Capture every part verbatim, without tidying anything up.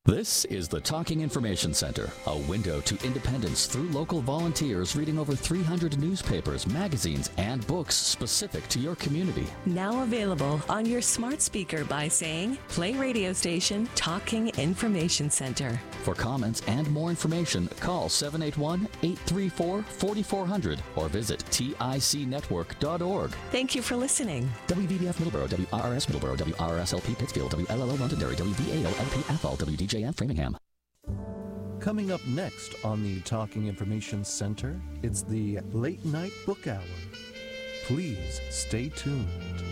This is the Talking Information Center, a window to independence through local volunteers reading over three hundred newspapers, magazines, and books specific to your community. Now available on your smart speaker by saying, play radio station Talking Information Center. For comments and more information, call seven eight one, eight three four, four four zero zero or visit tic network dot org. Thank you for listening. W V B F Middleborough, W R R S Middleborough, W R R S L P Pittsfield, W L L O Londonderry, W V A O L P F L, W D J M Framingham. Coming up next on the Talking Information Center, it's the Late Night Book Hour. Please stay tuned.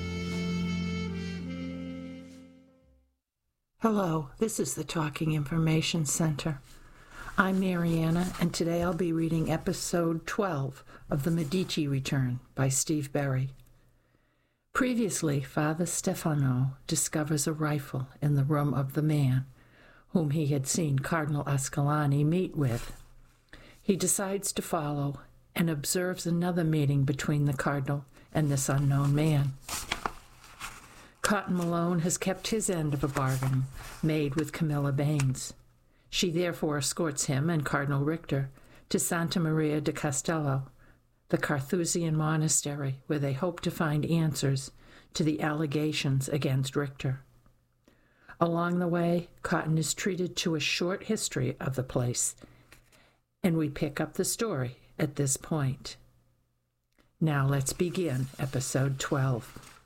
Hello, this is the Talking Information Center. I'm Mariana, and today I'll be reading episode twelve of The Medici Return by Steve Berry. Previously, Father Stefano discovers a rifle in the room of the man whom he had seen Cardinal Ascolani meet with. He decides to follow and observes another meeting between the cardinal and this unknown man. Cotton Malone has kept his end of a bargain made with Camilla Baines. She therefore escorts him and Cardinal Richter to Santa Maria de Castello, the Carthusian monastery, where they hope to find answers to the allegations against Richter. Along the way, Cotton is treated to a short history of the place, and we pick up the story at this point. Now let's begin episode twelve.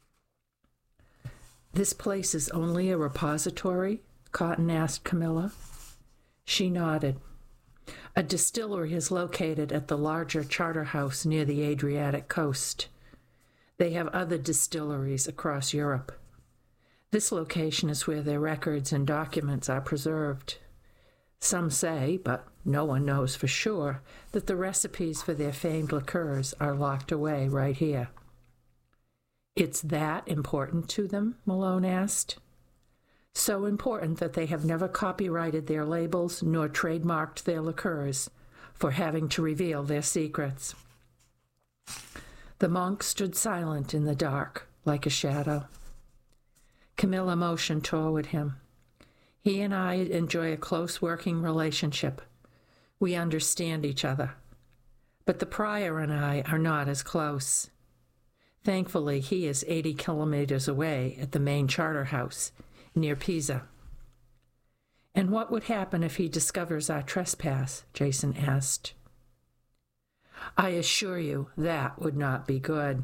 This place is only a repository? Cotton asked Camilla. She nodded. A distillery is located at the larger charter house near the Adriatic coast. They have other distilleries across Europe. This location is where their records and documents are preserved. Some say, but no one knows for sure, that the recipes for their famed liqueurs are locked away right here. It's that important to them? Malone asked. So important that they have never copyrighted their labels nor trademarked their liqueurs for having to reveal their secrets. The monk stood silent in the dark, like a shadow. Camilla motioned toward him. He and I enjoy a close working relationship. We understand each other. But the prior and I are not as close. Thankfully, he is eighty kilometers away at the main charter house near Pisa. And what would happen if he discovers our trespass? Jason asked. I assure you that would not be good.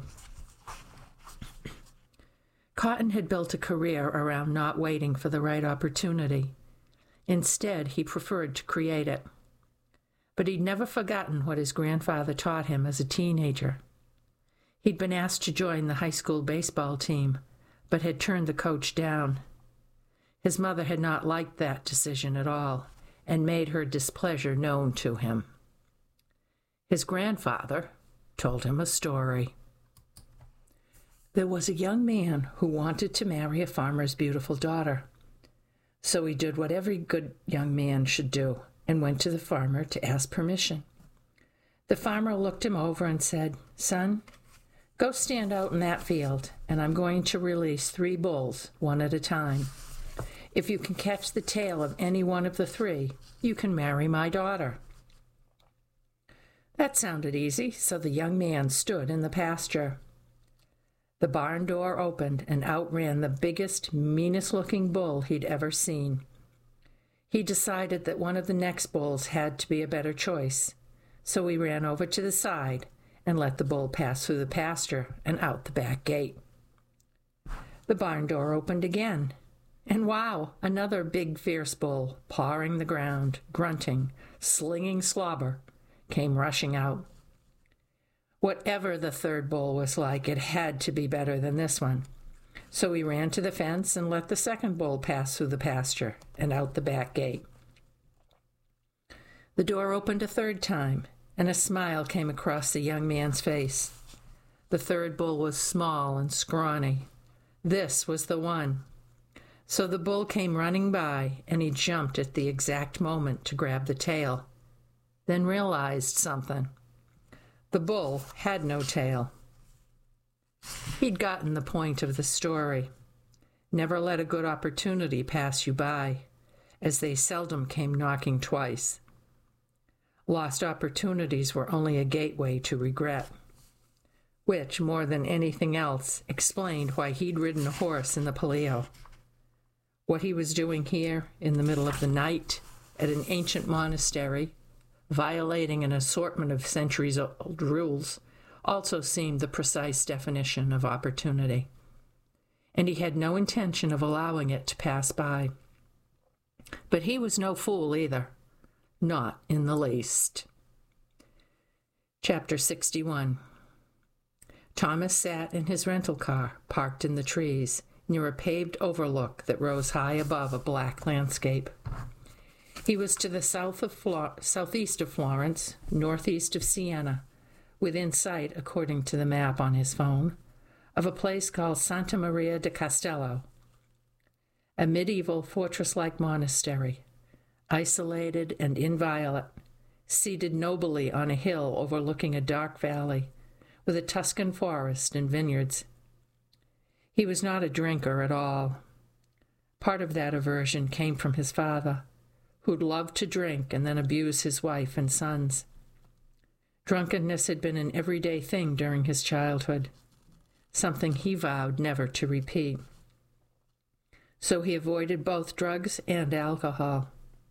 Cotton had built a career around not waiting for the right opportunity. Instead, he preferred to create it. But he'd never forgotten what his grandfather taught him as a teenager. He'd been asked to join the high school baseball team, but had turned the coach down. His mother had not liked that decision at all, and made her displeasure known to him. His grandfather told him a story. There was a young man who wanted to marry a farmer's beautiful daughter. So he did what every good young man should do and went to the farmer to ask permission. The farmer looked him over and said, Son, go stand out in that field, and I'm going to release three bulls, one at a time. If you can catch the tail of any one of the three, you can marry my daughter. That sounded easy, so the young man stood in the pasture. The barn door opened, and out ran the biggest, meanest-looking bull he'd ever seen. He decided that one of the next bulls had to be a better choice, so he ran over to the side and let the bull pass through the pasture and out the back gate. The barn door opened again, and wow, another big, fierce bull, pawing the ground, grunting, slinging slobber, came rushing out. Whatever the third bull was like, it had to be better than this one. So he ran to the fence and let the second bull pass through the pasture and out the back gate. The door opened a third time, and a smile came across the young man's face. The third bull was small and scrawny. This was the one. So the bull came running by, and he jumped at the exact moment to grab the tail, then realized something. The bull had no tail. He'd gotten the point of the story. Never let a good opportunity pass you by. as they seldom came knocking twice. Lost opportunities were only a gateway to regret, which, more than anything else, explained why he'd ridden a horse in the Palio. What he was doing here, in the middle of the night, at an ancient monastery, violating an assortment of centuries-old rules, also seemed the precise definition of opportunity. And he had no intention of allowing it to pass by. But he was no fool either. Not in the least. Chapter sixty-one. Thomas sat in his rental car, parked in the trees, near a paved overlook that rose high above a black landscape. He was to the south of Flor- southeast of Florence, northeast of Siena, within sight, according to the map on his phone, of a place called Santa Maria di Castello, a medieval fortress-like monastery, isolated and inviolate, seated nobly on a hill overlooking a dark valley, with a Tuscan forest and vineyards. He was not a drinker at all. Part of that aversion came from his father, who'd loved to drink and then abuse his wife and sons. Drunkenness had been an everyday thing during his childhood, something he vowed never to repeat. So he avoided both drugs and alcohol.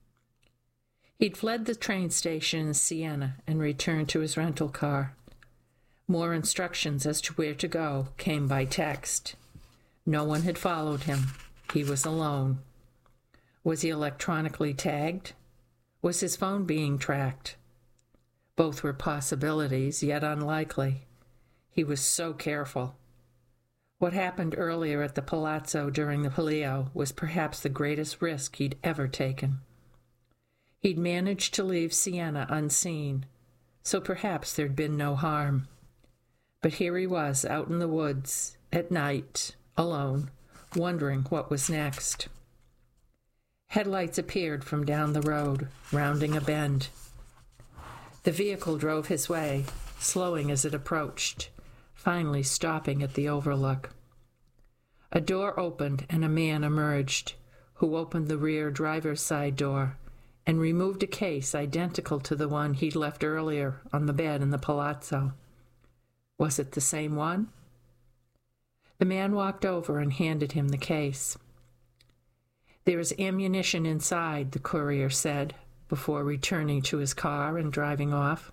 He'd fled the train station in Siena and returned to his rental car. More instructions as to where to go came by text. No one had followed him. He was alone. Was he electronically tagged? Was his phone being tracked? Both were possibilities, yet unlikely. He was so careful. What happened earlier at the Palazzo during the Palio was perhaps the greatest risk he'd ever taken. He'd managed to leave Siena unseen, so perhaps there'd been no harm. But here he was out in the woods, at night, alone, wondering what was next. Headlights appeared from down the road, rounding a bend. The vehicle drove his way, slowing as it approached, finally stopping at the overlook. A door opened and a man emerged, who opened the rear driver's side door and removed a case identical to the one he'd left earlier on the bed in the Palazzo. Was it the same one? The man walked over and handed him the case. "There is ammunition inside," the courier said, before returning to his car and driving off.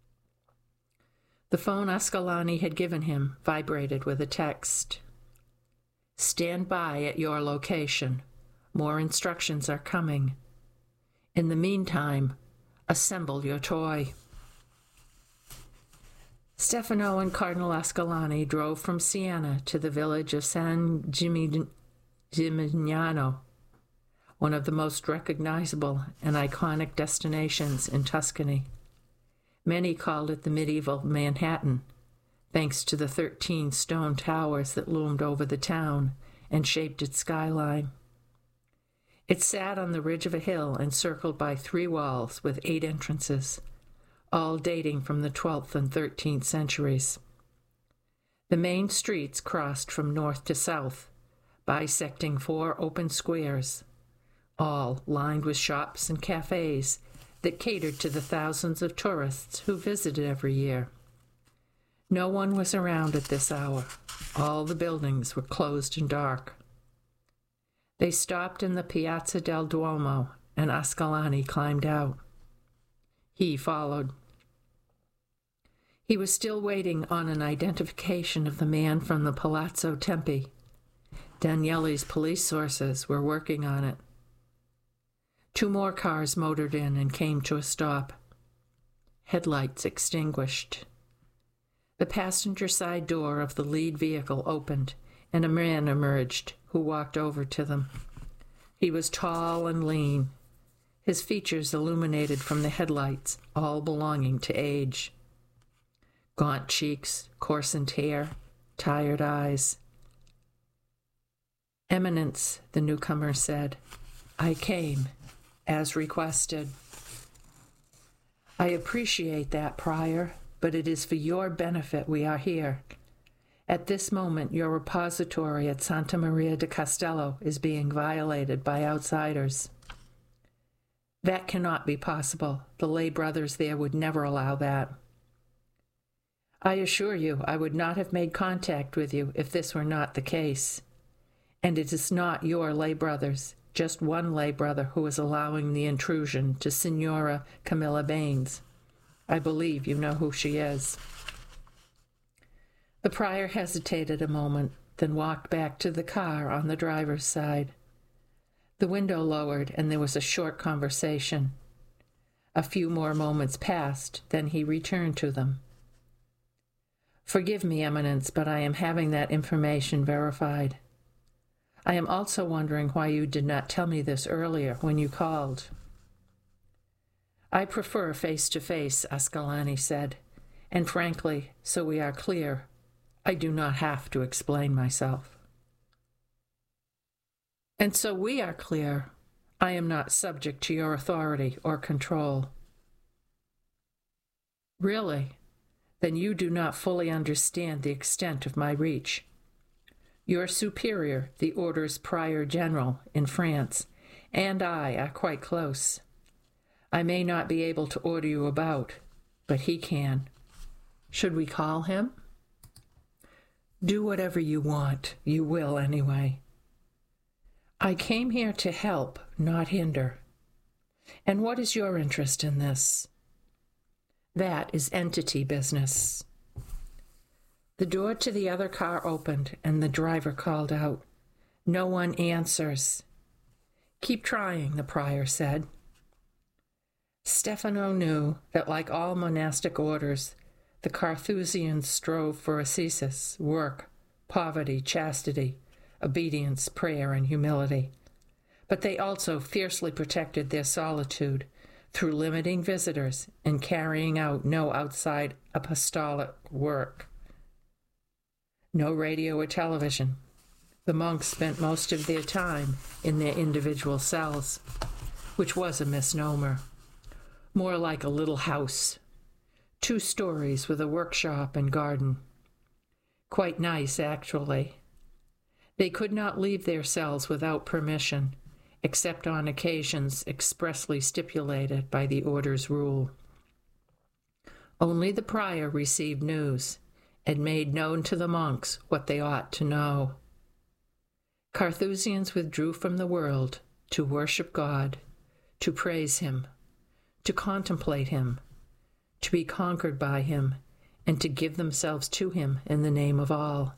The phone Ascalani had given him vibrated with a text. "Stand by at your location. More instructions are coming. In the meantime, assemble your toy." Stefano and Cardinal Ascalani drove from Siena to the village of San Gimignano, one of the most recognizable and iconic destinations in Tuscany. Many called it the medieval Manhattan, thanks to the thirteen stone towers that loomed over the town and shaped its skyline. It sat on the ridge of a hill encircled by three walls with eight entrances, all dating from the twelfth and thirteenth centuries. The main streets crossed from north to south, bisecting four open squares, all lined with shops and cafes that catered to the thousands of tourists who visited every year. No one was around at this hour. All the buildings were closed and dark. They stopped in the Piazza del Duomo, and Ascalani climbed out. He followed. He was still waiting on an identification of the man from the Palazzo Tempi. Danieli's police sources were working on it. Two more cars motored in and came to a stop. Headlights extinguished. The passenger side door of the lead vehicle opened, and a man emerged, who walked over to them. He was tall and lean, his features illuminated from the headlights, all belonging to age. Gaunt cheeks, coarsened hair, tired eyes. "Eminence," the newcomer said, "I came, as requested." "I appreciate that, Prior, but it is for your benefit we are here. At this moment, your repository at Santa Maria di Castello is being violated by outsiders." That cannot be possible. The lay brothers there would never allow that. I assure you, I would not have made contact with you if this were not the case. And it is not your lay brothers, just one lay brother who is allowing the intrusion to Signora Camilla Baines. I believe you know who she is. The prior hesitated a moment, then walked back to the car on the driver's side. The window lowered, and there was a short conversation. A few more moments passed, then he returned to them. Forgive me, Eminence, but I am having that information verified. I am also wondering why you did not tell me this earlier when you called. I prefer face-to-face, Ascalani said, and frankly, so we are clear, I do not have to explain myself. And so we are clear, I am not subject to your authority or control. Really? Then you do not fully understand the extent of my reach. Your superior, the Order's Prior General in France, and I are quite close. I may not be able to order you about, but he can. Should we call him? Do whatever you want. You will anyway. I came here to help, not hinder. And what is your interest in this? That is entity business. The door to the other car opened, and the driver called out, No one answers. Keep trying, the prior said. Stefano knew that, like all monastic orders, the Carthusians strove for ascesis, work, poverty, chastity, obedience, prayer, and humility. But they also fiercely protected their solitude through limiting visitors and carrying out no outside apostolic work. No radio or television. The monks spent most of their time in their individual cells, which was a misnomer. More like a little house. Two stories with a workshop and garden. Quite nice, actually. They could not leave their cells without permission, except on occasions expressly stipulated by the order's rule. Only the prior received news and made known to the monks what they ought to know. Carthusians withdrew from the world to worship God, to praise him, to contemplate him, to be conquered by him, and to give themselves to him in the name of all.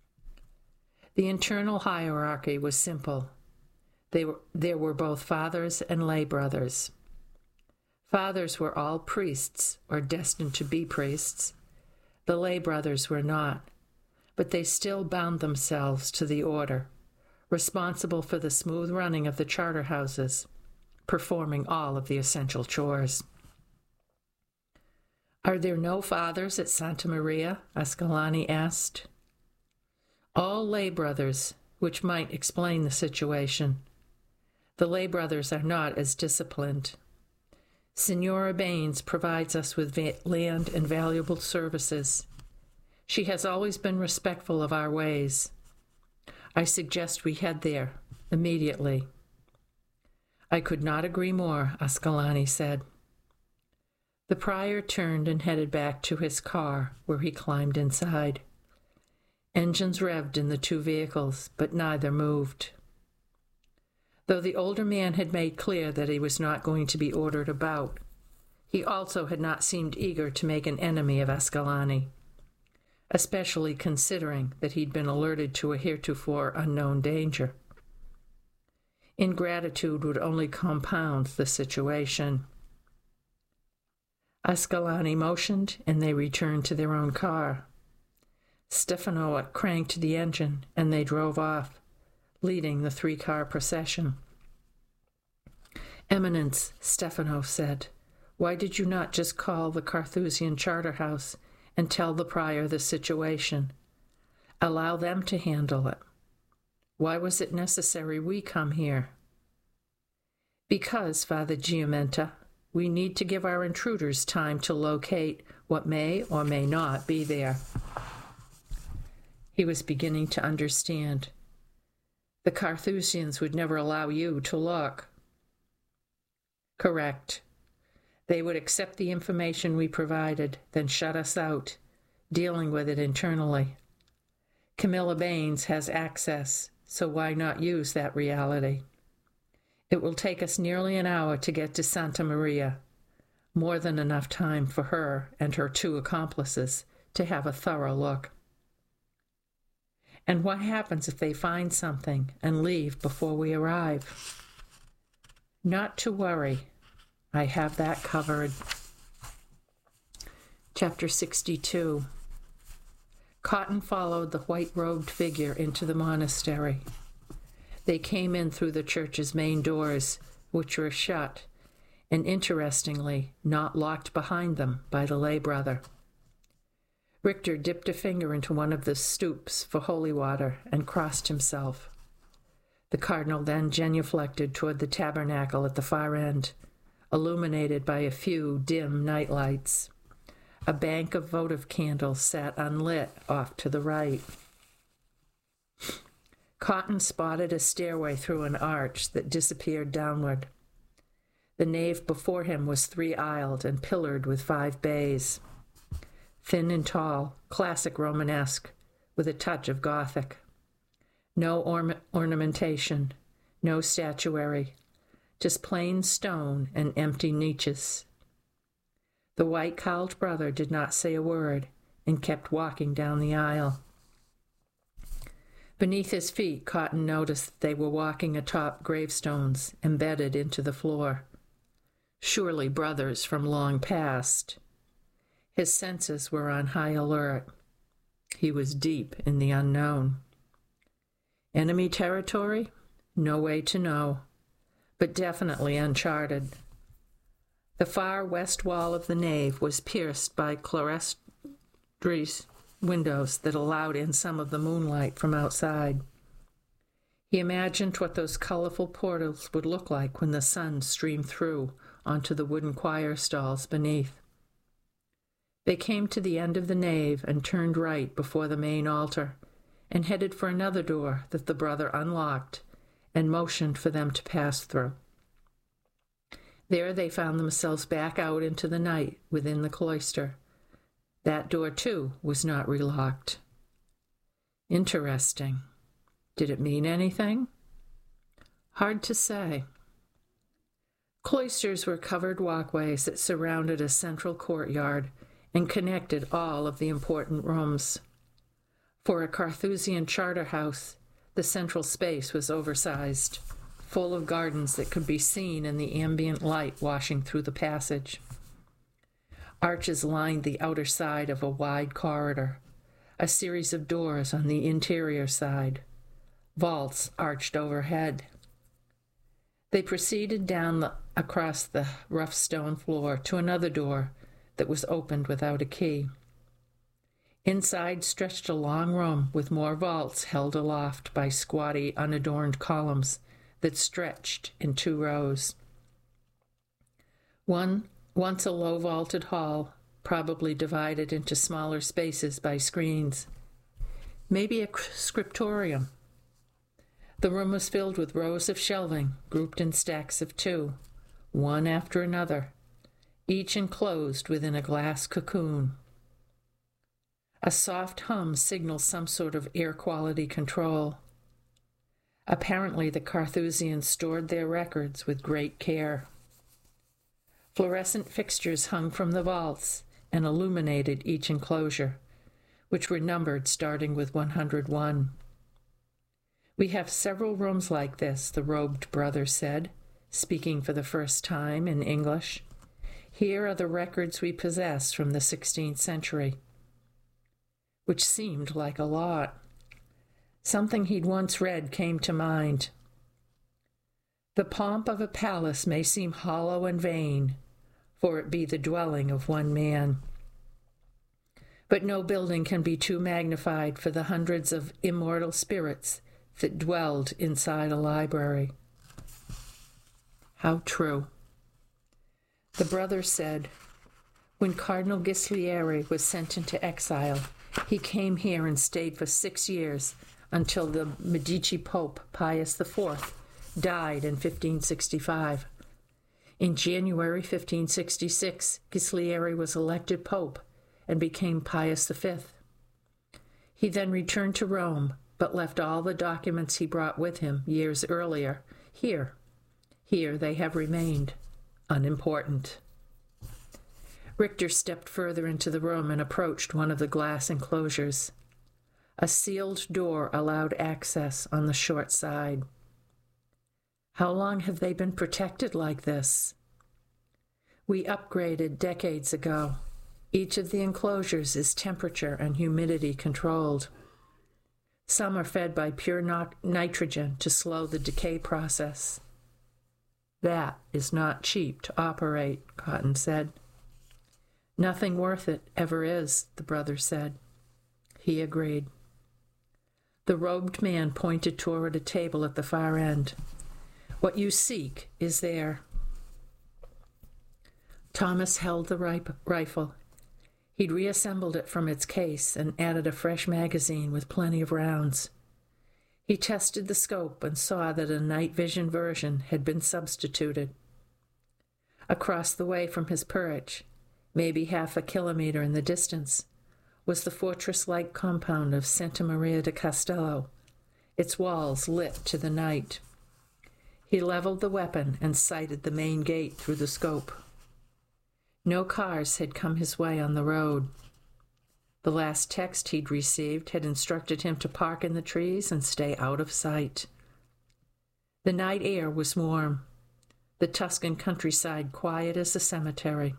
The internal hierarchy was simple. They were, there were both fathers and lay brothers. Fathers were all priests, or destined to be priests. The lay brothers were not, but they still bound themselves to the order, responsible for the smooth running of the charter houses, performing all of the essential chores. Are there no fathers at Santa Maria? Ascalani asked. All lay brothers, which might explain the situation. The lay brothers are not as disciplined. Signora Baines provides us with va- land and valuable services. She has always been respectful of our ways. I suggest we head there, immediately. I could not agree more, Ascalani said. The prior turned and headed back to his car, where he climbed inside. Engines revved in the two vehicles, but neither moved. Though the older man had made clear that he was not going to be ordered about, he also had not seemed eager to make an enemy of Ascalani, especially considering that he'd been alerted to a heretofore unknown danger. Ingratitude would only compound the situation. Ascalani motioned, and they returned to their own car. Stefano cranked the engine, and they drove off, leading the three-car procession. Eminence, Stefano said, why did you not just call the Carthusian charter house and tell the prior the situation? Allow them to handle it. Why was it necessary we come here? Because, Father Giamenta, we need to give our intruders time to locate what may or may not be there. He was beginning to understand. The Carthusians would never allow you to look. Correct. They would accept the information we provided, then shut us out, dealing with it internally. Camilla Baines has access, so why not use that reality? It will take us nearly an hour to get to Santa Maria, more than enough time for her and her two accomplices to have a thorough look. And what happens if they find something and leave before we arrive? Not to worry. I have that covered. Chapter sixty-two. Cotton followed the white-robed figure into the monastery. They came in through the church's main doors, which were shut, and interestingly, not locked behind them by the lay brother. Richter dipped a finger into one of the stoops for holy water and crossed himself. The cardinal then genuflected toward the tabernacle at the far end, illuminated by a few dim night lights. A bank of votive candles sat unlit off to the right. Cotton spotted a stairway through an arch that disappeared downward. The nave before him was three-aisled and pillared with five bays. Thin and tall, classic Romanesque, with a touch of Gothic. No orna- ornamentation, no statuary, just plain stone and empty niches. The white-cowled brother did not say a word and kept walking down the aisle. Beneath his feet, Cotton noticed that they were walking atop gravestones embedded into the floor. Surely brothers from long past. His senses were on high alert. He was deep in the unknown. Enemy territory? No way to know, but definitely uncharted. The far west wall of the nave was pierced by clerestory windows that allowed in some of the moonlight from outside. He imagined what those colorful portals would look like when the sun streamed through onto the wooden choir stalls beneath. They came to the end of the nave and turned right before the main altar and headed for another door that the brother unlocked and motioned for them to pass through. There they found themselves back out into the night within the cloister. That door, too, was not relocked. Interesting. Did it mean anything? Hard to say. Cloisters were covered walkways that surrounded a central courtyard and connected all of the important rooms. For a Carthusian charter house, the central space was oversized, full of gardens that could be seen in the ambient light washing through the passage. Arches lined the outer side of a wide corridor, a series of doors on the interior side. Vaults arched overhead. They proceeded down the, across the rough stone floor to another door that was opened without a key. Inside stretched a long room with more vaults held aloft by squatty, unadorned columns that stretched in two rows. One, once a low-vaulted hall, probably divided into smaller spaces by screens. Maybe a scriptorium. The room was filled with rows of shelving, grouped in stacks of two, one after another, each enclosed within a glass cocoon. A soft hum signals some sort of air quality control. Apparently, the Carthusians stored their records with great care. Fluorescent fixtures hung from the vaults and illuminated each enclosure, which were numbered starting with one hundred one. We have several rooms like this, the robed brother said, speaking for the first time in English. Here are the records we possess from the sixteenth century. Which seemed like a lot. Something he'd once read came to mind. The pomp of a palace may seem hollow and vain, for it be the dwelling of one man. But no building can be too magnified for the hundreds of immortal spirits that dwelled inside a library. How true. The brother said, when Cardinal Ghislieri was sent into exile, he came here and stayed for six years until the Medici Pope, Pius the Fourth, died in fifteen sixty-five. In January fifteen sixty-six, Ghislieri was elected pope and became Pius the Fifth. He then returned to Rome, but left all the documents he brought with him years earlier here. Here they have remained, unimportant. Richter stepped further into the room and approached one of the glass enclosures. A sealed door allowed access on the short side. How long have they been protected like this? We upgraded decades ago. Each of the enclosures is temperature and humidity controlled. Some are fed by pure no- nitrogen to slow the decay process. That is not cheap to operate, Cotton said. Nothing worth it ever is, the brother said. He agreed. The robed man pointed toward a table at the far end. What you seek is there. Thomas held the rip- rifle. He'd reassembled it from its case and added a fresh magazine with plenty of rounds. He tested the scope and saw that a night vision version had been substituted. Across the way from his perch, maybe half a kilometer in the distance, was the fortress-like compound of Santa Maria de Castello, its walls lit to the night. He leveled the weapon and sighted the main gate through the scope. No cars had come his way on the road. The last text he'd received had instructed him to park in the trees and stay out of sight. The night air was warm, the Tuscan countryside quiet as a cemetery.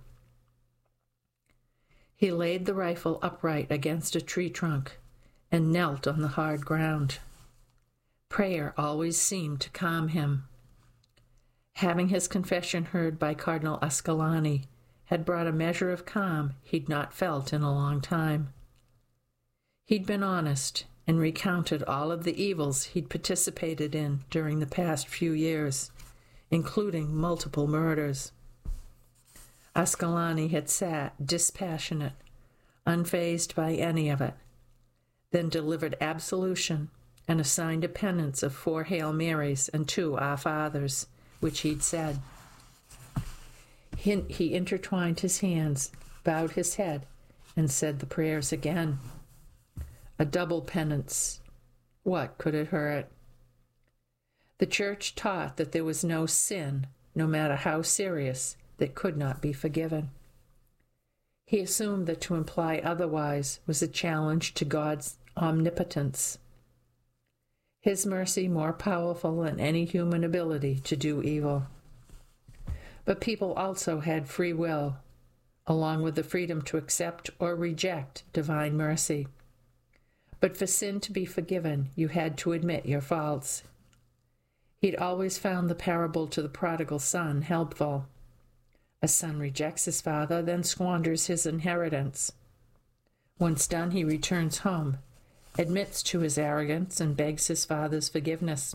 He laid the rifle upright against a tree trunk and knelt on the hard ground. Prayer always seemed to calm him. Having his confession heard by Cardinal Ascolani had brought a measure of calm he'd not felt in a long time. He'd been honest and recounted all of the evils he'd participated in during the past few years, including multiple murders. Ascolani had sat dispassionate, unfazed by any of it, then delivered absolution and assigned a penance of four Hail Marys and two Our Fathers, which he'd said. He, he intertwined his hands, bowed his head, and said the prayers again. A double penance. What could it hurt? The Church taught that there was no sin, no matter how serious, that could not be forgiven. He assumed that to imply otherwise was a challenge to God's omnipotence. His mercy more powerful than any human ability to do evil. But people also had free will, along with the freedom to accept or reject divine mercy. But for sin to be forgiven, you had to admit your faults. He'd always found the parable to the prodigal son helpful. A son rejects his father, then squanders his inheritance. Once done, he returns home, admits to his arrogance, and begs his father's forgiveness.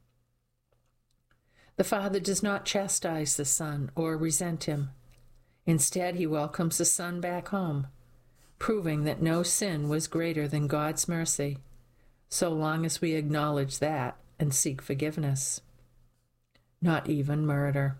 The father does not chastise the son or resent him. Instead, he welcomes the son back home, proving that no sin was greater than God's mercy, so long as we acknowledge that and seek forgiveness. Not even murder.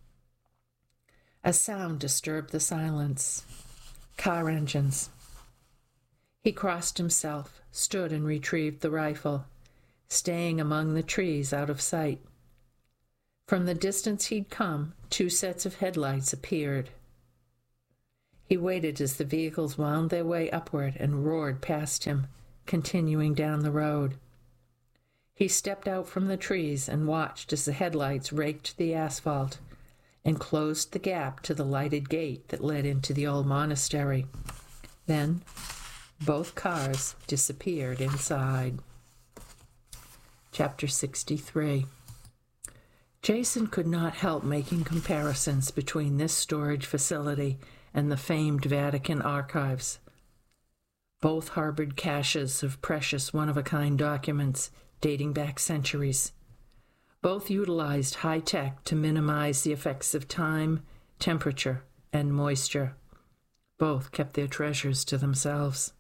A sound disturbed the silence. Car engines. He crossed himself, stood and retrieved the rifle, staying among the trees out of sight. From the distance he'd come, two sets of headlights appeared. He waited as the vehicles wound their way upward and roared past him, continuing down the road. He stepped out from the trees and watched as the headlights raked the asphalt and closed the gap to the lighted gate that led into the old monastery. Then, both cars disappeared inside. Chapter sixty-three. Jason could not help making comparisons between this storage facility and the famed Vatican archives. Both harbored caches of precious one-of-a-kind documents dating back centuries. Both utilized high tech to minimize the effects of time, temperature, and moisture. Both kept their treasures to themselves.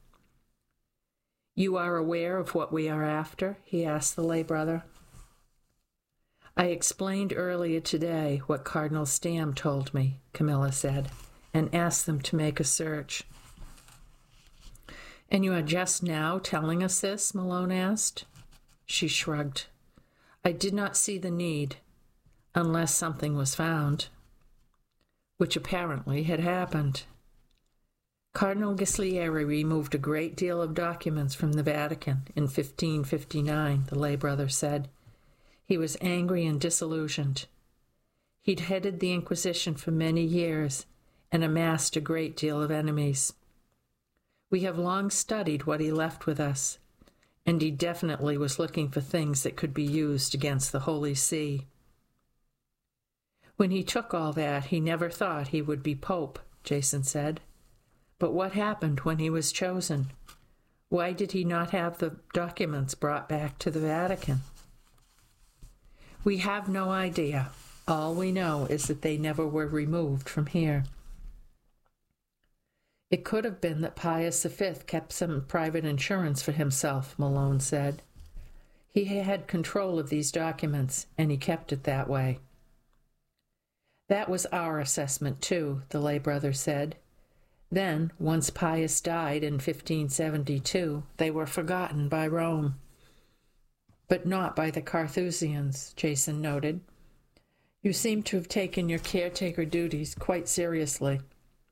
"You are aware of what we are after?" he asked the lay brother. I explained earlier today what Cardinal Stamm told me, Camilla said, and asked them to make a search. And you are just now telling us this? Malone asked. She shrugged. I did not see the need, unless something was found, which apparently had happened. Cardinal Ghislieri removed a great deal of documents from the Vatican in fifteen fifty-nine, the lay brother said. He was angry and disillusioned. He'd headed the Inquisition for many years and amassed a great deal of enemies. We have long studied what he left with us, and he definitely was looking for things that could be used against the Holy See. When he took all that, he never thought he would be Pope, Jason said. But what happened when he was chosen? Why did he not have the documents brought back to the Vatican? We have no idea. All we know is that they never were removed from here. It could have been that Pius the Fifth kept some private insurance for himself, Malone said. He had control of these documents, and he kept it that way. That was our assessment, too, the lay brother said. Then, once Pius died in fifteen seventy-two, they were forgotten by Rome. But not by the Carthusians, Jason noted. You seem to have taken your caretaker duties quite seriously.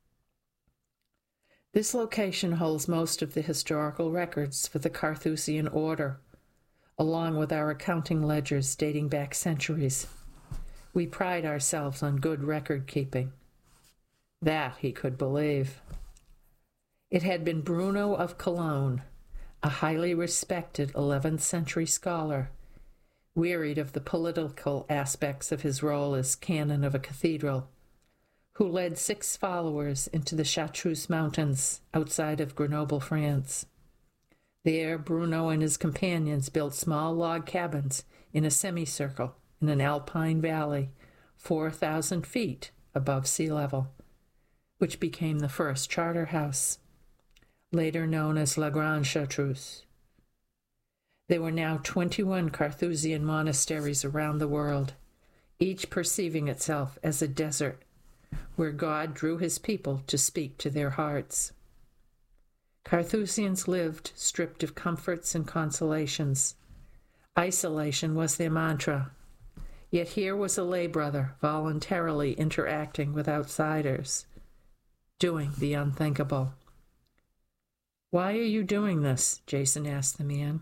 This location holds most of the historical records for the Carthusian order, along with our accounting ledgers dating back centuries. We pride ourselves on good record-keeping. That he could believe. It had been Bruno of Cologne, a highly respected eleventh century scholar, wearied of the political aspects of his role as canon of a cathedral, who led six followers into the Chartreuse Mountains outside of Grenoble, France. There, Bruno and his companions built small log cabins in a semicircle in an alpine valley, four thousand feet above sea level, which became the first charter house, later known as La Grande Chartreuse. There were now twenty-one Carthusian monasteries around the world, each perceiving itself as a desert where God drew his people to speak to their hearts. Carthusians lived stripped of comforts and consolations. Isolation was their mantra. Yet here was a lay brother voluntarily interacting with outsiders, doing the unthinkable. Why are you doing this? Jason asked the man.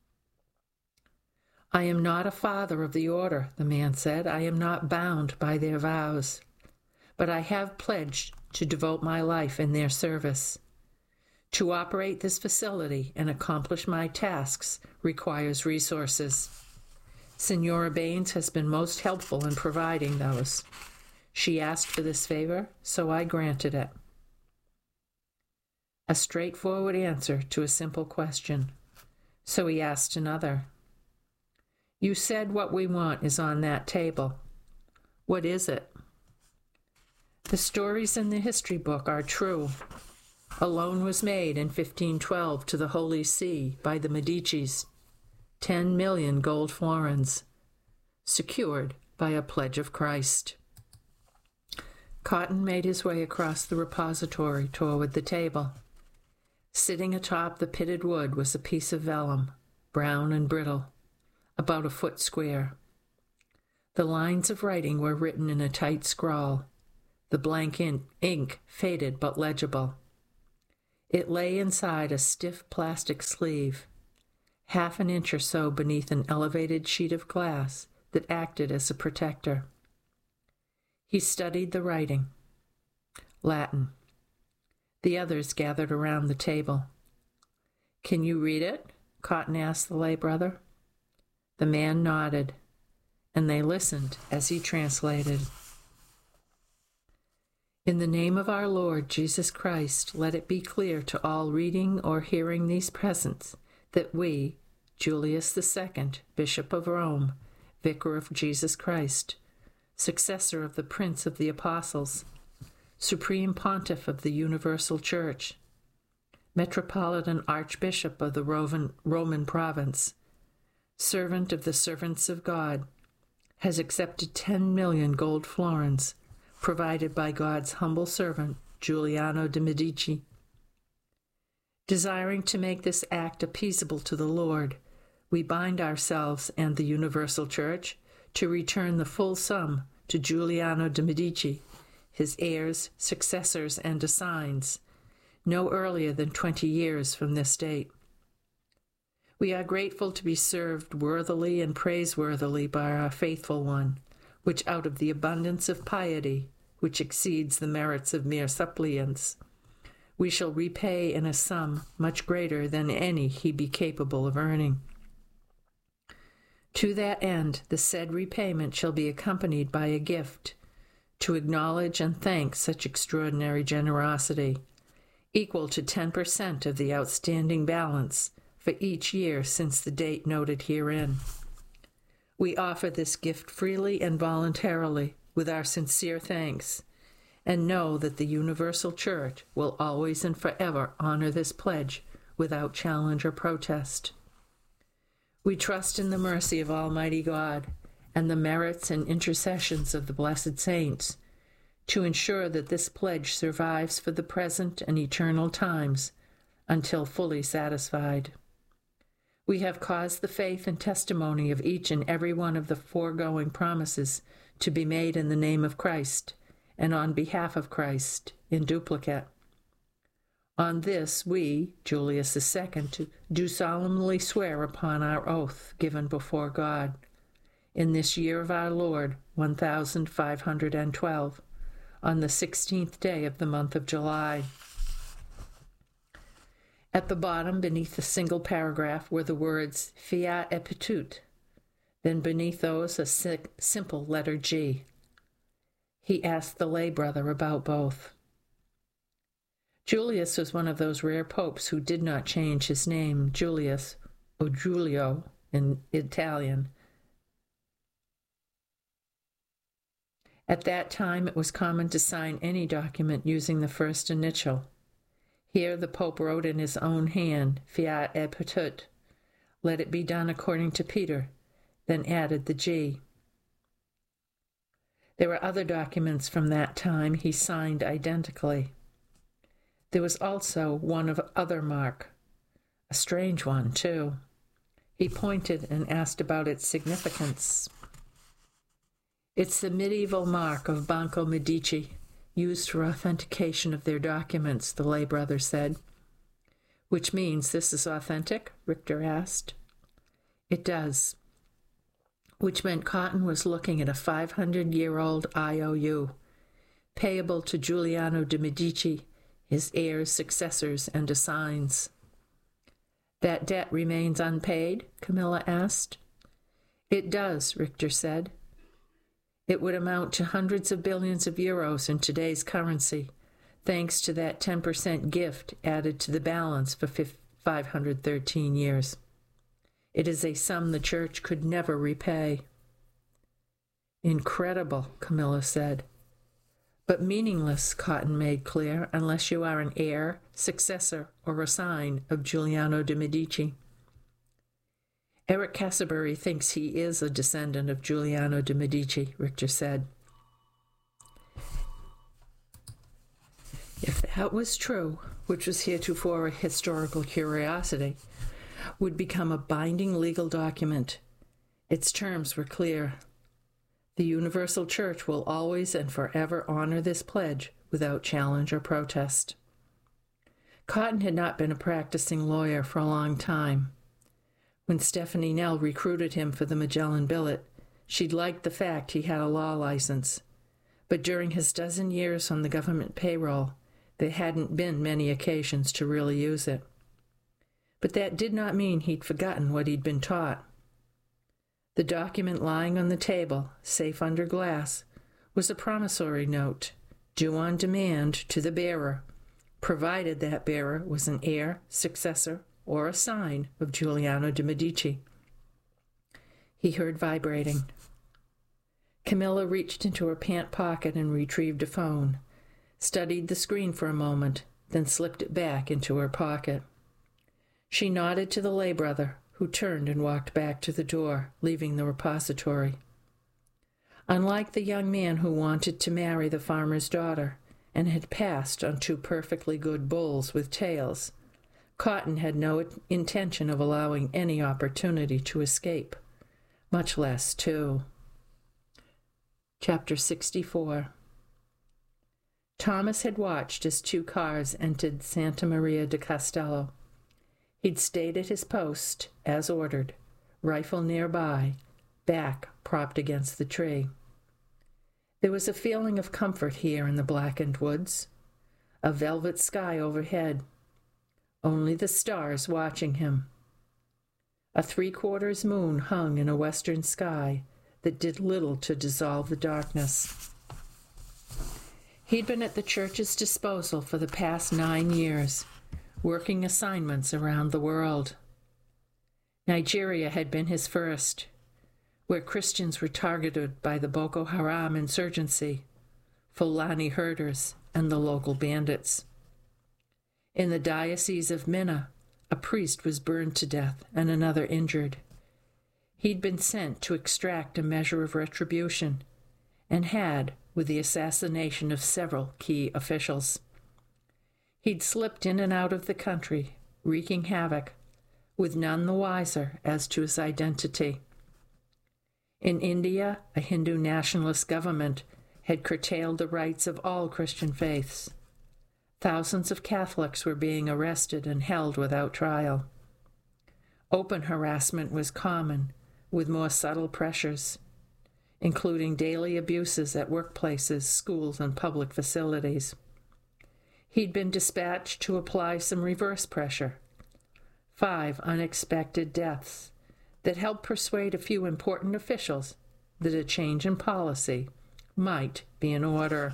I am not a father of the order, the man said. I am not bound by their vows, but I have pledged to devote my life in their service. To operate this facility and accomplish my tasks requires resources. Senora Baines has been most helpful in providing those. She asked for this favor, so I granted it. A straightforward answer to a simple question. So he asked another. You said what we want is on that table. What is it? The stories in the history book are true. A loan was made in fifteen twelve to the Holy See by the Medicis, ten million gold florins, secured by a pledge of Christ. Cotton made his way across the repository toward the table. Sitting atop the pitted wood was a piece of vellum, brown and brittle, about a foot square. The lines of writing were written in a tight scrawl, the blank in- ink faded but legible. It lay inside a stiff plastic sleeve, half an inch or so beneath an elevated sheet of glass that acted as a protector. He studied the writing. Latin. The others gathered around the table. Can you read it? Cotton asked the lay brother. The man nodded, and they listened as he translated. In the name of our Lord Jesus Christ, let it be clear to all reading or hearing these presents that we, Julius the Second, Bishop of Rome, Vicar of Jesus Christ, successor of the Prince of the Apostles, Supreme Pontiff of the Universal Church, Metropolitan Archbishop of the Roman, Roman Province, Servant of the Servants of God, has accepted ten million gold florins, provided by God's humble servant, Giuliano de' Medici. Desiring to make this act appeasable to the Lord, we bind ourselves and the Universal Church to return the full sum to Giuliano de' Medici, his heirs, successors, and assigns, no earlier than twenty years from this date. We are grateful to be served worthily and praiseworthily by our faithful one, which out of the abundance of piety, which exceeds the merits of mere suppliants, we shall repay in a sum much greater than any he be capable of earning. To that end, the said repayment shall be accompanied by a gift, to acknowledge and thank such extraordinary generosity, equal to ten percent of the outstanding balance for each year since the date noted herein. We offer this gift freely and voluntarily, with our sincere thanks, and know that the Universal Church will always and forever honor this pledge without challenge or protest. We trust in the mercy of Almighty God and the merits and intercessions of the blessed saints to ensure that this pledge survives for the present and eternal times until fully satisfied. We have caused the faith and testimony of each and every one of the foregoing promises to be made in the name of Christ and on behalf of Christ in duplicate. On this we, Julius the Second, do solemnly swear upon our oath given before God, in this year of our Lord, one thousand five hundred twelve, on the sixteenth day of the month of July. At the bottom, beneath the single paragraph, were the words Fiat et Petut, then beneath those a si- simple letter G. He asked the lay brother about both. Julius was one of those rare popes who did not change his name, Julius, or Giulio in Italian. At that time, it was common to sign any document using the first initial. Here the Pope wrote in his own hand, Fiat et Petut, let it be done according to Peter, then added the G. There were other documents from that time he signed identically. There was also one of other mark, a strange one, too. He pointed and asked about its significance. It's the medieval mark of Banco Medici, used for authentication of their documents, the lay brother said. Which means this is authentic? Richter asked. It does. Which meant Cotton was looking at a five hundred year old I O U, payable to Giuliano de' Medici, his heirs, successors, and assigns. That debt remains unpaid? Camilla asked. It does, Richter said. It would amount to hundreds of billions of euros in today's currency, thanks to that ten percent gift added to the balance for five hundred thirteen years. It is a sum the Church could never repay. Incredible, Camilla said. But meaningless, Cotton made clear, unless you are an heir, successor, or assign of Giuliano de' Medici. Eric Cassabury thinks he is a descendant of Giuliano de' Medici, Richter said. If that was true, which was heretofore a historical curiosity, would become a binding legal document. Its terms were clear. The Universal Church will always and forever honor this pledge without challenge or protest. Cotton had not been a practicing lawyer for a long time. When Stephanie Nell recruited him for the Magellan billet, she'd liked the fact he had a law license. But during his dozen years on the government payroll, there hadn't been many occasions to really use it. But that did not mean he'd forgotten what he'd been taught. The document lying on the table, safe under glass, was a promissory note, due on demand to the bearer, provided that bearer was an heir, successor, or assign of Giuliano de' Medici. He heard vibrating. Camilla reached into her pant pocket and retrieved a phone, studied the screen for a moment, then slipped it back into her pocket. She nodded to the lay brother, who turned and walked back to the door, leaving the repository. Unlike the young man who wanted to marry the farmer's daughter and had passed on two perfectly good bulls with tails, Cotton had no intention of allowing any opportunity to escape, much less two. Chapter sixty-four. Thomas had watched as two cars entered Santa Maria de Castello. He'd stayed at his post, as ordered, rifle nearby, back propped against the tree. There was a feeling of comfort here in the blackened woods, a velvet sky overhead, only the stars watching him. A three-quarters moon hung in a western sky that did little to dissolve the darkness. He'd been at the church's disposal for the past nine years, working assignments around the world. Nigeria had been his first, where Christians were targeted by the Boko Haram insurgency, Fulani herders, and the local bandits. In the Diocese of Minna, a priest was burned to death and another injured. He'd been sent to extract a measure of retribution and had, with the assassination of several key officials. He'd slipped in and out of the country, wreaking havoc, with none the wiser as to his identity. In India, a Hindu nationalist government had curtailed the rights of all Christian faiths. Thousands of Catholics were being arrested and held without trial. Open harassment was common, with more subtle pressures, including daily abuses at workplaces, schools, and public facilities. He'd been dispatched to apply some reverse pressure. Five unexpected deaths that helped persuade a few important officials that a change in policy might be in order.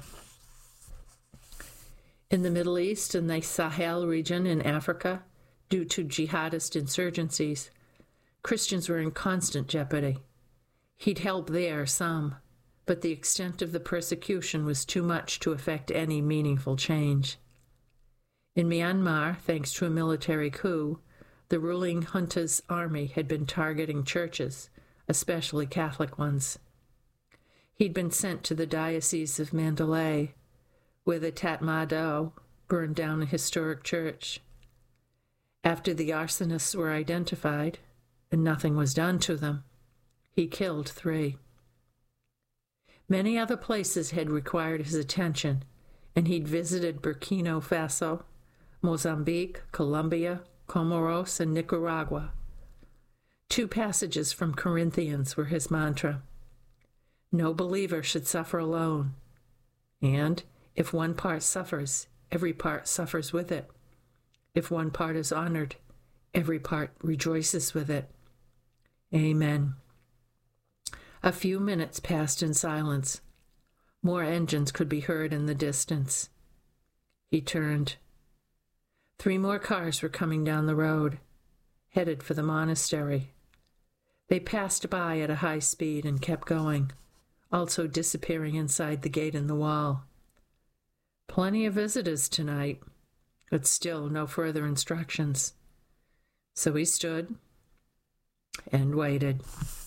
In the Middle East and the Sahel region in Africa, due to jihadist insurgencies, Christians were in constant jeopardy. He'd help there some, but the extent of the persecution was too much to effect any meaningful change. In Myanmar, thanks to a military coup, the ruling junta's army had been targeting churches, especially Catholic ones. He'd been sent to the Diocese of Mandalay, where the Tatmadaw burned down a historic church. After the arsonists were identified, and nothing was done to them, he killed three. Many other places had required his attention, and he'd visited Burkina Faso, Mozambique, Colombia, Comoros, and Nicaragua. Two passages from Corinthians were his mantra. No believer should suffer alone, and if one part suffers, every part suffers with it. If one part is honored, every part rejoices with it. Amen. A few minutes passed in silence. More engines could be heard in the distance. He turned. Three more cars were coming down the road, headed for the monastery. They passed by at a high speed and kept going, also disappearing inside the gate in the wall. Plenty of visitors tonight, but still no further instructions. So he stood and waited.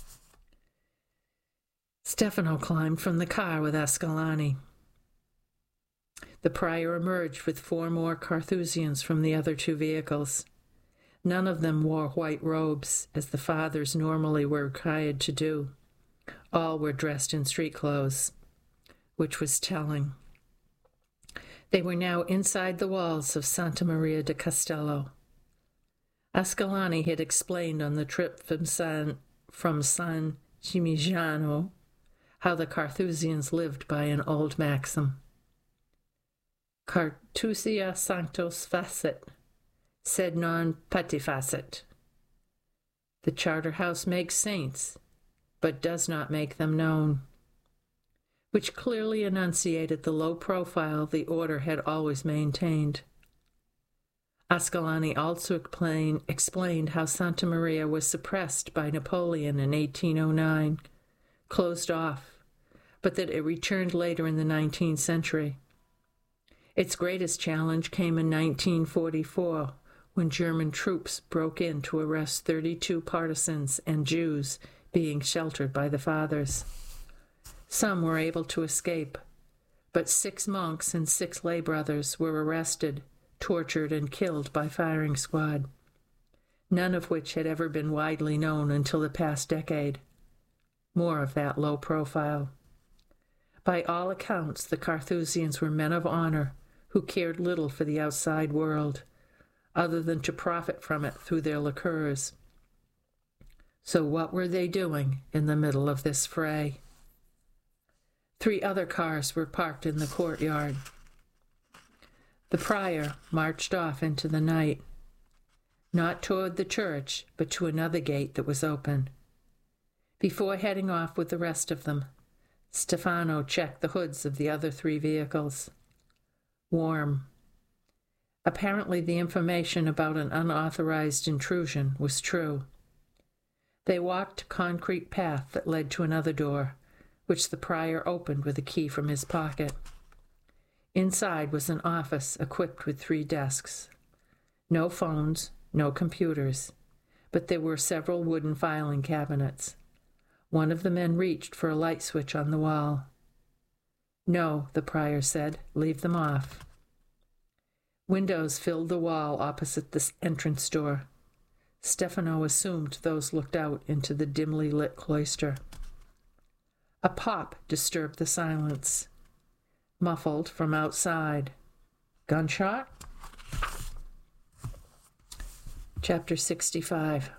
Stefano climbed from the car with Ascalani. The prior emerged with four more Carthusians from the other two vehicles. None of them wore white robes, as the fathers normally were required to do. All were dressed in street clothes, which was telling. They were now inside the walls of Santa Maria de Castello. Ascalani had explained on the trip from San, from San Gimignano how the Carthusians lived by an old maxim. Cartusia sanctos facit, sed non patifacit. The charter house makes saints, but does not make them known, which clearly enunciated the low profile the order had always maintained. Ascalani also explain, explained how Santa Maria was suppressed by Napoleon in eighteen oh nine, closed off, but that it returned later in the nineteenth century. Its greatest challenge came in nineteen forty-four, when German troops broke in to arrest thirty-two partisans and Jews being sheltered by the fathers. Some were able to escape, but six monks and six lay brothers were arrested, tortured, and killed by firing squad, none of which had ever been widely known until the past decade. More of that low profile. By all accounts, the Carthusians were men of honor who cared little for the outside world, other than to profit from it through their liqueurs. So what were they doing in the middle of this fray? Three other cars were parked in the courtyard. The prior marched off into the night, not toward the church, but to another gate that was open. Before heading off with the rest of them, Stefano checked the hoods of the other three vehicles. Warm. Apparently the information about an unauthorized intrusion was true. They walked a concrete path that led to another door, which the prior opened with a key from his pocket. Inside was an office equipped with three desks. No phones, no computers, but there were several wooden filing cabinets. One of the men reached for a light switch on the wall. "No," the prior said, "leave them off." Windows filled the wall opposite the entrance door. Stefano assumed those looked out into the dimly lit cloister. A pop disturbed the silence, muffled from outside. Gunshot? Chapter sixty-five.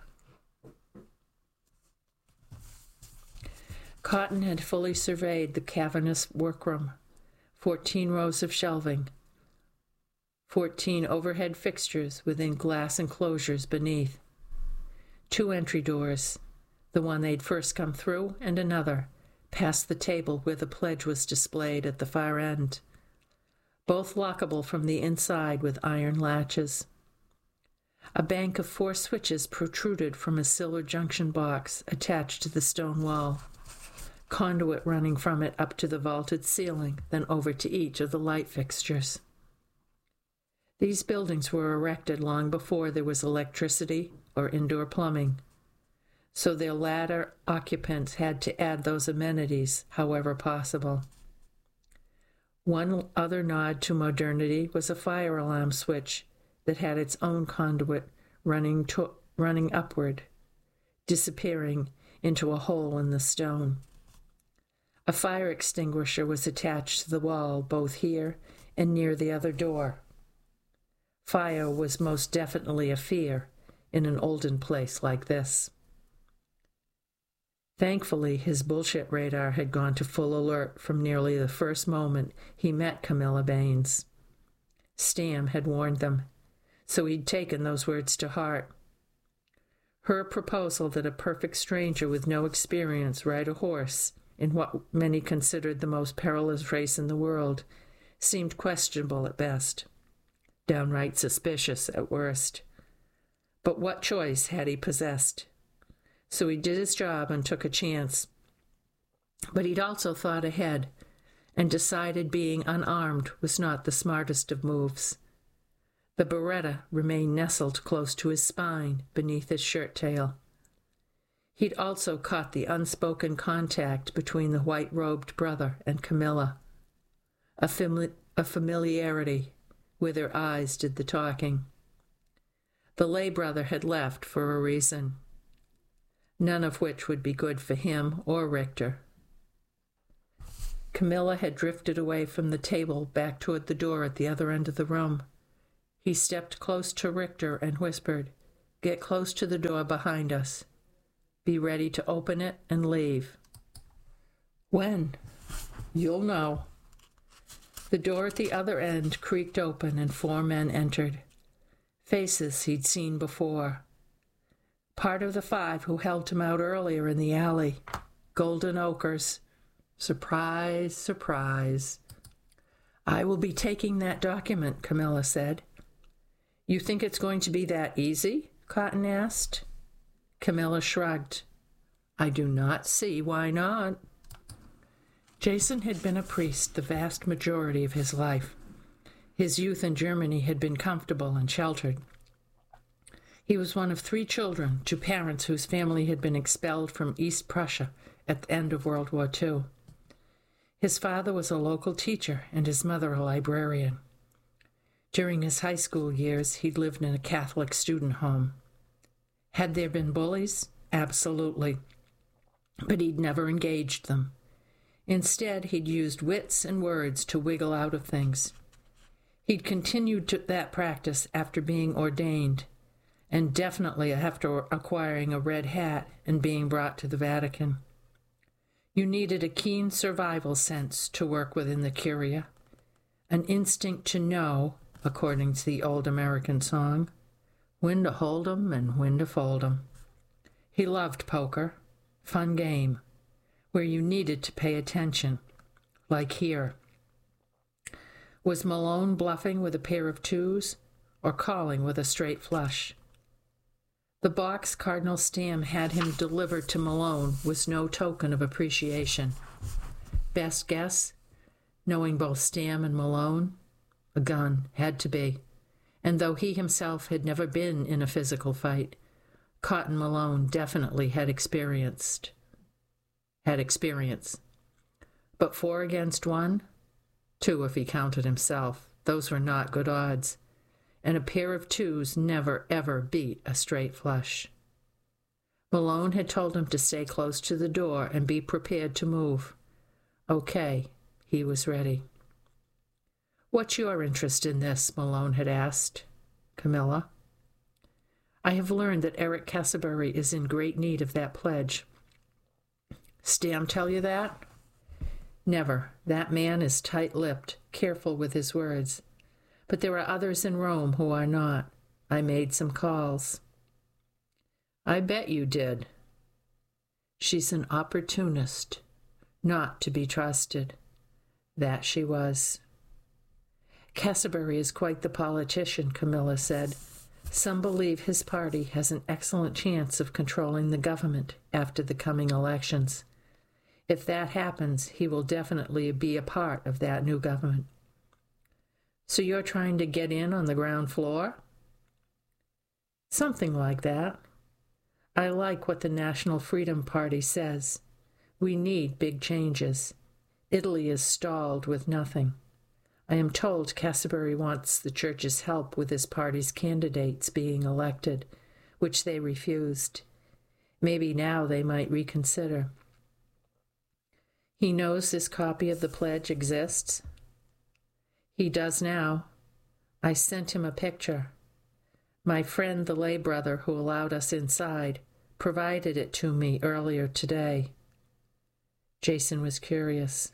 Cotton had fully surveyed the cavernous workroom, fourteen rows of shelving, fourteen overhead fixtures within glass enclosures beneath, two entry doors, the one they'd first come through and another, past the table where the pledge was displayed at the far end, both lockable from the inside with iron latches. A bank of four switches protruded from a silver junction box attached to the stone wall, conduit running from it up to the vaulted ceiling, then over to each of the light fixtures. These buildings were erected long before there was electricity or indoor plumbing, so their latter occupants had to add those amenities however possible. One other nod to modernity was a fire alarm switch that had its own conduit running to, running upward, disappearing into a hole in the stone. A fire extinguisher was attached to the wall both here and near the other door. Fire was most definitely a fear in an olden place like this. Thankfully, his bullshit radar had gone to full alert from nearly the first moment he met Camilla Baines. Stam had warned them, so he'd taken those words to heart. Her proposal that a perfect stranger with no experience ride a horse in what many considered the most perilous race in the world seemed questionable at best, downright suspicious at worst. But what choice had he possessed? So he did his job and took a chance. But he'd also thought ahead and decided being unarmed was not the smartest of moves. The Beretta remained nestled close to his spine beneath his shirt tail. He'd also caught the unspoken contact between the white-robed brother and Camilla, a, fami- a familiarity where their eyes did the talking. The lay brother had left for a reason, none of which would be good for him or Richter. Camilla had drifted away from the table back toward the door at the other end of the room. He stepped close to Richter and whispered, "Get close to the door behind us. Be ready to open it and leave." "When?" "You'll know." The door at the other end creaked open and four men entered. Faces he'd seen before. Part of the five who helped him out earlier in the alley. Golden Ochres. Surprise, surprise. "I will be taking that document," Camilla said. "You think it's going to be that easy?" Cotton asked. Camilla shrugged. "I do not see why not." Jason had been a priest the vast majority of his life. His youth in Germany had been comfortable and sheltered. He was one of three children to parents whose family had been expelled from East Prussia at the end of World War Two. His father was a local teacher and his mother a librarian. During his high school years, he'd lived in a Catholic student home. Had there been bullies? Absolutely. But he'd never engaged them. Instead, he'd used wits and words to wiggle out of things. He'd continued to that practice after being ordained, and definitely after acquiring a red hat and being brought to the Vatican. You needed a keen survival sense to work within the Curia, an instinct to know, according to the old American song, when to hold 'em and when to fold 'em. He loved poker, fun game, where you needed to pay attention, like here. Was Malone bluffing with a pair of twos or calling with a straight flush? The box Cardinal Stamm had him deliver to Malone was no token of appreciation. Best guess, knowing both Stamm and Malone, a gun had to be. And though he himself had never been in a physical fight, Cotton Malone definitely had experienced. Had experience. But four against one? Two if he counted himself. Those were not good odds. And a pair of twos never, ever beat a straight flush. Malone had told him to stay close to the door and be prepared to move. Okay, he was ready. "What's your interest in this?" Malone had asked Camilla. "I have learned that Eric Castleberry is in great need of that pledge." "Stamm tell you that?" "Never. That man is tight-lipped, careful with his words. But there are others in Rome who are not. I made some calls." "I bet you did." "She's an opportunist, not to be trusted." That she was. "Castleberry is quite the politician," Camilla said. "Some believe his party has an excellent chance of controlling the government after the coming elections. If that happens, he will definitely be a part of that new government." "So you're trying to get in on the ground floor?" "Something like that. I like what the National Freedom Party says. We need big changes. Italy is stalled with nothing. I am told Castleberry wants the church's help with his party's candidates being elected, which they refused. Maybe now they might reconsider." "He knows this copy of the pledge exists?" "He does now. I sent him a picture. My friend, the lay brother who allowed us inside, provided it to me earlier today." Jason was curious.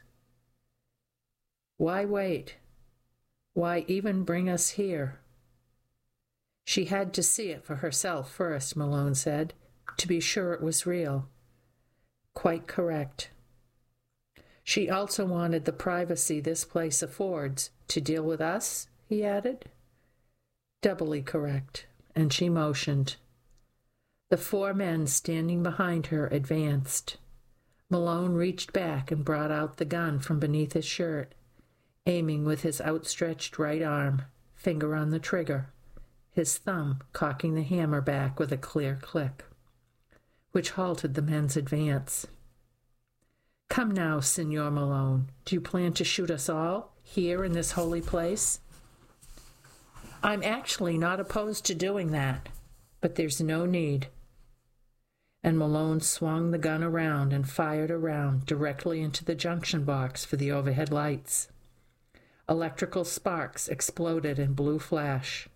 "Why wait? Why even bring us here?" "She had to see it for herself first," Malone said, "to be sure it was real." "Quite correct." "She also wanted the privacy this place affords to deal with us," he added. "Doubly correct," and she motioned. The four men standing behind her advanced. Malone reached back and brought out the gun from beneath his shirt, aiming with his outstretched right arm, finger on the trigger, his thumb cocking the hammer back with a clear click, which halted the men's advance. "Come now, Signor Malone. Do you plan to shoot us all, here in this holy place?" "I'm actually not opposed to doing that, but there's no need." And Malone swung the gun around and fired around directly into the junction box for the overhead lights. Electrical sparks exploded in blue flash.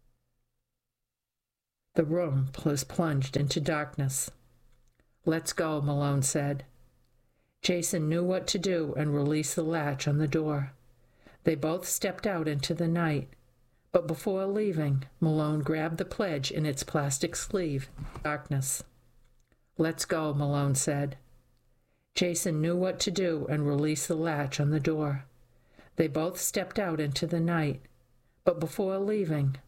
The room was plunged into darkness. "Let's go," Malone said. Jason knew what to do and released the latch on the door. They both stepped out into the night, but before leaving, Malone grabbed the pledge in its plastic sleeve. Darkness. "Let's go," Malone said. Jason knew what to do and released the latch on the door. They both stepped out into the night, but before leaving,